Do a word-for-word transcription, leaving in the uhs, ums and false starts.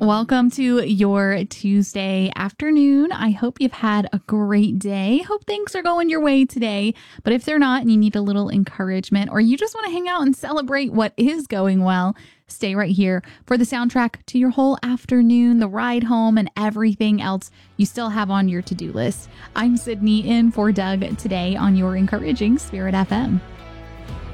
Welcome to your Tuesday afternoon. I hope you've had a great day. Hope things are going your way today. But if they're not and you need a little encouragement or you just want to hang out and celebrate what is going well, stay right here for the soundtrack to your whole afternoon, the ride home, and everything else you still have on your to-do list. I'm Sydney in for Doug today on your Encouraging Spirit F M.